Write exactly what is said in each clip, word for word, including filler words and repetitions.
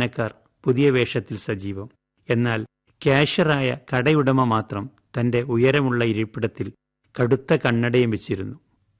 ജീവനക്കാർ പുതിയ വേഷത്തിൽ സജീവം. എന്നാൽ ക്യാഷ്യറായ കടയുടമ മാത്രം തൻ്റെ ഉയരമുള്ള ഇരിപ്പിടത്തിൽ കടുത്ത കണ്ണടയും വെച്ചിരുന്നു.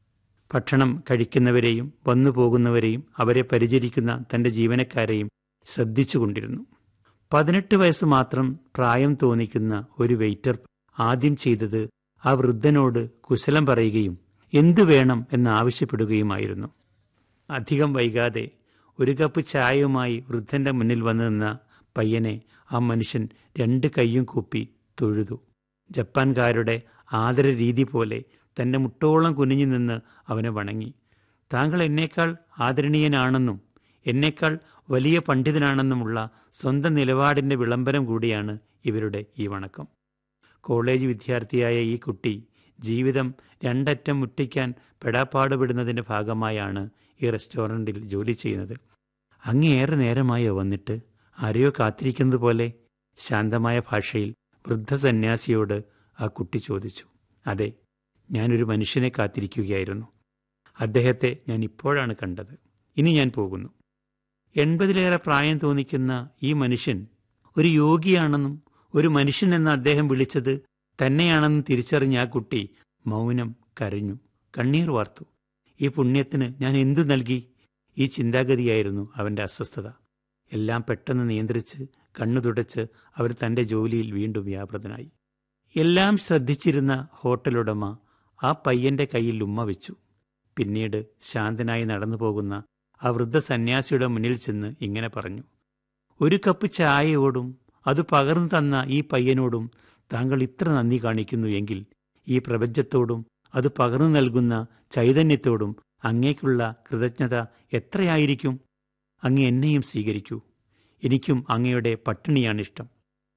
ഭക്ഷണം കഴിക്കുന്നവരെയും വന്നു പോകുന്നവരെയും അവരെ പരിചരിക്കുന്ന തൻ്റെ ജീവനക്കാരെയും ശ്രദ്ധിച്ചുകൊണ്ടിരുന്നു. പതിനെട്ട് വയസ്സ് മാത്രം പ്രായം തോന്നിക്കുന്ന ഒരു വെയിറ്റർ ആദ്യം ചെയ്തത് ആ വൃദ്ധനോട് കുശലം പറയുകയും എന്തു വേണം എന്നാവശ്യപ്പെടുകയുമായിരുന്നു. അധികം വൈകാതെ ഒരു കപ്പ് ചായയുമായി വൃദ്ധന്റെ മുന്നിൽ വന്നു നിന്ന പയ്യനെ ആ മനുഷ്യൻ രണ്ട് കൈയും കൂപ്പി തൊഴുതു. ജപ്പാൻകാരുടെ ആദര രീതി പോലെ തൻ്റെ മുട്ടോളം കുനിഞ്ഞു നിന്ന് അവനെ വണങ്ങി. താങ്കൾ എന്നേക്കാൾ ആദരണീയനാണെന്നും എന്നേക്കാൾ വലിയ പണ്ഡിതനാണെന്നുമുള്ള സ്വന്തം നിലപാടിൻ്റെ വിളംബരം കൂടിയാണ് ഇവരുടെ ഈ വണക്കം. കോളേജ് വിദ്യാർത്ഥിയായ ഈ കുട്ടി ജീവിതം രണ്ടറ്റം മുട്ടിക്കാൻ പെടാപ്പാടുപെടുന്നതിൻ്റെ ഭാഗമായാണ് ഈ റെസ്റ്റോറൻറ്റിൽ ജോലി ചെയ്യുന്നത്. അങ്ങേറെ നേരമായോ വന്നിട്ട്? ആരെയോ കാത്തിരിക്കുന്നത് പോലെ ശാന്തമായ ഭാഷയിൽ വൃദ്ധസന്യാസിയോട് ആ കുട്ടി ചോദിച്ചു. അതെ, ഞാനൊരു മനുഷ്യനെ കാത്തിരിക്കുകയായിരുന്നു. അദ്ദേഹത്തെ ഞാൻ ഇപ്പോഴാണ് കണ്ടത്. ഇനി ഞാൻ പോകുന്നു. എൺപതിലേറെ പ്രായം തോന്നിക്കുന്ന ഈ മനുഷ്യൻ ഒരു യോഗിയാണെന്നും ഒരു മനുഷ്യൻ എന്ന് അദ്ദേഹം വിളിച്ചത് തന്നെയാണെന്നും തിരിച്ചറിഞ്ഞ ആ കുട്ടി മൗനം കരഞ്ഞു, കണ്ണീർ വാർത്തു. ഈ പുണ്യത്തിന് ഞാൻ എന്തു നൽകി? ഈ ചിന്താഗതിയായിരുന്നു അവൻ്റെ അസ്വസ്ഥത. എല്ലാം പെട്ടെന്ന് നിയന്ത്രിച്ച് കണ്ണു തുടച്ച് അവർ തൻ്റെ ജോലിയിൽ വീണ്ടും വ്യാപൃതനായി. എല്ലാം ശ്രദ്ധിച്ചിരുന്ന ഹോട്ടലുടമ ആ പയ്യന്റെ കയ്യിൽ ഉമ്മ വെച്ചു. പിന്നീട് ശാന്തനായി നടന്നു പോകുന്ന ആ വൃദ്ധ സന്യാസിയുടെ മുന്നിൽ ചെന്ന് ഇങ്ങനെ പറഞ്ഞു: ഒരു കപ്പ് ചായയോടും അത് പകർന്നു തന്ന ഈ പയ്യനോടും താങ്കൾ ഇത്ര നന്ദി കാണിക്കുന്നു എങ്കിൽ ഈ പ്രപഞ്ചത്തോടും അത് പകർന്നു നൽകുന്ന ചൈതന്യത്തോടും അങ്ങേക്കുള്ള കൃതജ്ഞത എത്രയായിരിക്കും? അങ്ങ് എന്നെയും സ്വീകരിക്കൂ. എനിക്കും അങ്ങയുടെ പട്ടിണിയാണിഷ്ടം.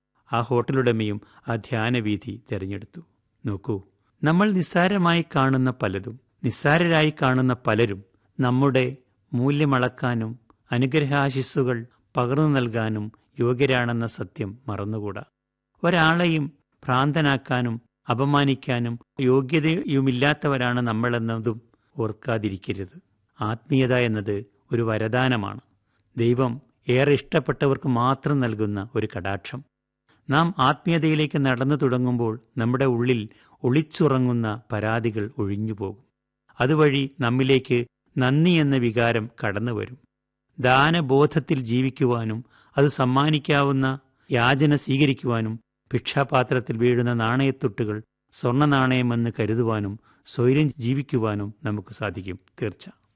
ആ ഹോട്ടലുടമയും ആ ധ്യാനവീഥി തിരഞ്ഞെടുത്തു. നോക്കൂ, നമ്മൾ നിസ്സാരമായി കാണുന്ന പലതും, നിസ്സാരരായി കാണുന്ന പലരും നമ്മുടെ മൂല്യമളക്കാനും അനുഗ്രഹാശിസ്സുകൾ പകർന്നു നൽകാനും യോഗ്യരാണെന്ന സത്യം മറന്നുകൂടാ. ഒരാളെയും ഭ്രാന്തനാക്കാനും അപമാനിക്കാനും യോഗ്യതയുമില്ലാത്തവരാണ് നമ്മളെന്നതും ഓർക്കാതിരിക്കരുത്. ആത്മീയത എന്നത് ഒരു വരദാനമാണ്. ദൈവം ഏറെ ഇഷ്ടപ്പെട്ടവർക്ക് മാത്രം നൽകുന്ന ഒരു കടാക്ഷം. നാം ആത്മീയതയിലേക്ക് നടന്നു തുടങ്ങുമ്പോൾ നമ്മുടെ ഉള്ളിൽ ഒളിച്ചുറങ്ങുന്ന പരാതികൾ ഒഴിഞ്ഞുപോകും. അതുവഴി നമ്മിലേക്ക് നന്ദി എന്ന വികാരം കടന്നു വരും. ദാനബോധത്തിൽ ജീവിക്കുവാനും അത് സമ്മാനിക്കാവുന്ന യാചന സ്വീകരിക്കുവാനും ഭിക്ഷാപാത്രത്തിൽ വീഴുന്ന നാണയത്തുട്ടുകൾ സ്വർണ്ണ നാണയമെന്ന് കരുതുവാനും സ്വൈര്യം ജീവിക്കുവാനും നമുക്ക് സാധിക്കും. തീർച്ച.